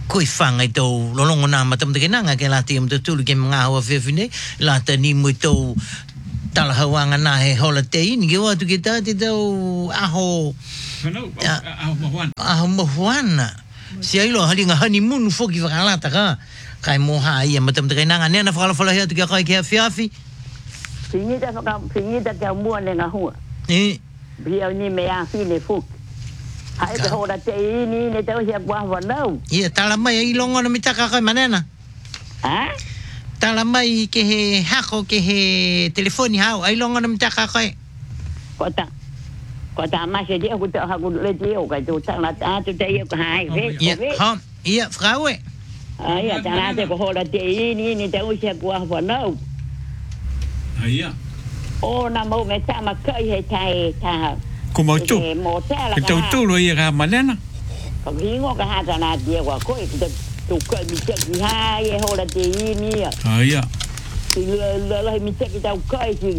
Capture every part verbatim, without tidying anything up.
koi whanga i tau lolongo nā matamatakinanga ke la te am tulu ke mga hawa whiawhine la te ni mo i tau talahawanga nā he hola te ini ke watu ke tā te tau aho aho mahuana aho mahuana si ailo halinga honeymoon foki whakalata ka kai moha ia matamatakinanga nena whakalawhala hea tu kia kai kia whiawhi Finita whaka finita kia mua le ngā hua e Bia ni me a fine fuki Hai te hora te ini ne tau hia kua whanau. Ia, tala mai i longo na mitaka kai manena. Ha? Tala mai ke he hako ke he telefoni hau, ai longo na mitaka kai. Kota. Kota mase dia ku tau haku le dia kai tu tala ta tu te ia ka hai ve. Ia, ha, ia, fraue. Ah, ia, tala te ko hora te ini ne tau hia kua whanau. Ia. O na mau me tama kai he tai ta. Ko mau tu. Ke tau tūlo ia ka manena. Ka hingo ka hata nā tia kwa koe. Ka tu kai mi teki hai e hora te ini ia. Ia. Ki lalahi mi teki tau kai si.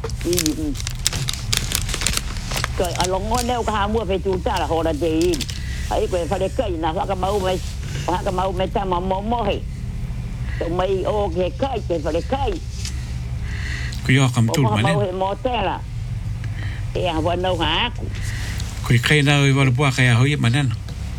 Ka alongo neu ka hamua pe tu tala hora te ini. Ai koe whare kai na whaka mau me whaka mau me tama momohe. Tau mai o ke kai ke whare kai. Ko ia ka mtūlo manena. O mau he motela. E a wanau ha aku. Ko i kai nau i walapua kai ahoi manena.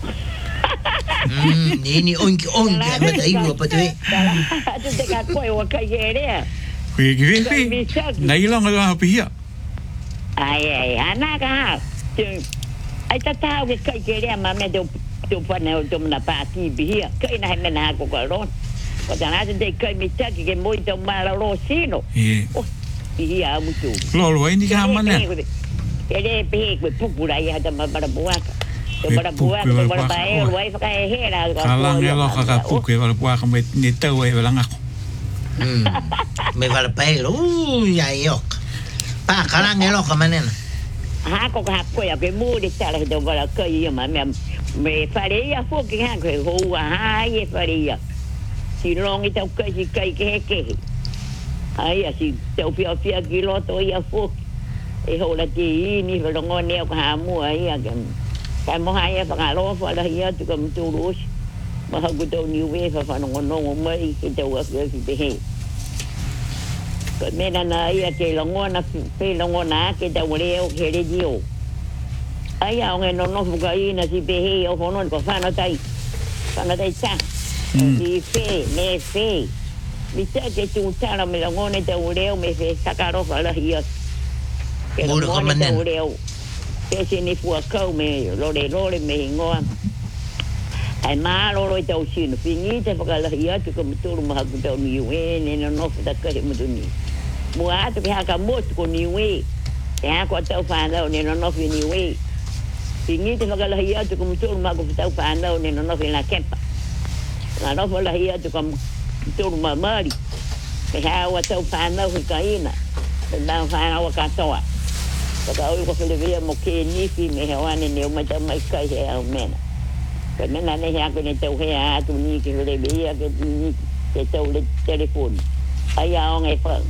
Mm, ini onki onki ai mata iwa patue. Tu te ka koe o kai e rea. Ko i kiwinpi, na ilonga ka hapi hia. Ai, ai, ana ka ha. Ai ta tau ke kai ke rea ma me te tu pane o tu na pati bi hia. Kai na he mena ko ka ron. Ko ta na te kai mi taki ke moi tau mala ro sino. Ie. Ia mutu. Lolo ai ni ka manena. Ele pe ko pupura ia ta mabara buaka. Te mabara buaka, te mabara bae, wai fa kai hera. Kalang e loka ka puke wala buaka me ni tau e wala ngako. Mm. Me wala pae, uh, ya yok. Pa kalang e loka manena. Ha ko ka ko ya ke mu de tala de wala kai ia ma me me faria fo ke ha ko ho ha ia faria. Si long i tau kai si kai ke ke. Ai asi tau pia pia kiloto ia fo. E hola te ini velongo ne ka hamu ai aga ka mo hai fa ka lo fa la ia tu kam tu ros ma ha gudo ni we fa fa no no mai ke te wa ke te he ka me na na ia ke longo na pe longo na ke te wale o ke le dio ai a nge no no fu ka ina si pe he o fa no ko fa no tai fa no tai sa ni fe ne fe mi te ke tu ta la me longo ne te wale o me fe sakaro fa la ia Ora ka manena. Pese ni fua kau me lore lore me ngoa. Ai ma loro tau sino fingi te pakala ia tu ko muturu ma ku tau ni we ne no no ta ka mu ni. Mu a tu ha ka mo ko ni we. E ha ko tau fa no ne no no ni we. Fingi te pakala ia tu ko muturu ma ku tau fa no ne no no la kempa. La no fa la ia tu ko muturu ma mari. E ha wa tau fa no ka ina. Na fa na wa ka toa. Ka au ko le via mo ke ni fi me hawane ne o mata mai kai he au mena. Ka mena ne ha ko ne tau he a tu ni ke le via ke ni ke tau le telefon. Ai au ngai fa.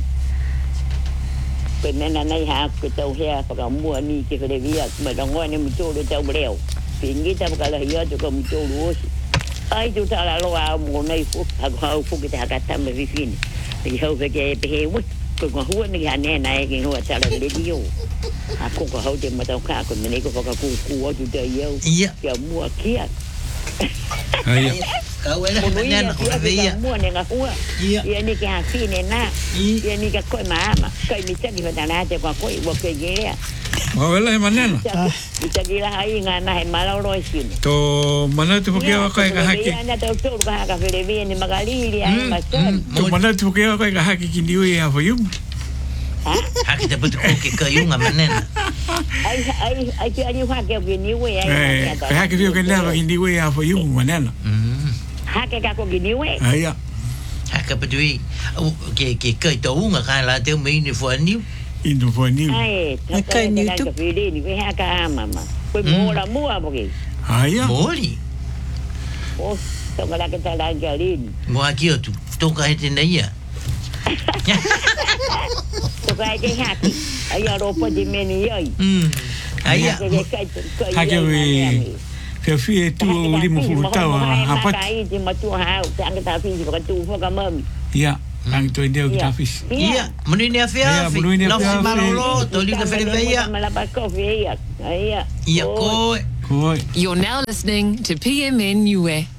Ka mena ne ha ko tau he a ka mo ni ke le via ma da ngone mo tu le tau breu. Pingi ta ka la ia tu ko mo tu lu. Ai tu ta la lo a mo nei fu ha ko fu ke ta ka ta me vi fin. Ki ho ve ke pe he wo ko ko hu ni ha ne na e ke ho ta la le dio. Aku ko hau te matau ka ko mene ko ka ku ku o tu te eu Ia. Ya mua kia. Ia. Ka wela manena ko veia. Mua ne nga hua. Ia. Ia ni ka fine na. Ia ni ka ko mama. Kai mi tani fa na te ko ko wo ke gea. Wa wela e manena. Mi tani la hai nga na he mala ro sin. To mana tu puke wa kai ka haki. Ia na tau tau ka ka fere vi ni magaliri ai ma son. To mana tu puke wa kai ka haki ki niu e ha fo yum. Haki te putu ko ke kaiunga manena. Ai ai ai ke ani ha ke ni we ai. Eh, ka haki tu ke leva ki niu e ha fo yum manena. Mm. Ha ke ka ko ni we. Ia. Haka patui ke ke kai taunga ka la te me ni fo ni. Indo fo niu. Ai, ta ni tu. Ka fere ni we ha ka mama. Ko mo la mo a boke. Ia. Mori. O, to ngala ke ta la galin. Mo aki o tu. Toka hete na ia. To ka ke haki. Ai ro po di meni ai. Mm. Ai. Hake we Ke fie tu o limo fu tau ha pat. Kai di matu ha, tang ta fi ko tu fo ka mam. Ia, lang tu dia kita fis. Ia, muni ni afia. Ia, muni ni Lau afia. si malolo, toli ka fere veia. Mala pa kofi ia. Ia. Ia ko. Koi. You're now listening to P M N Niue.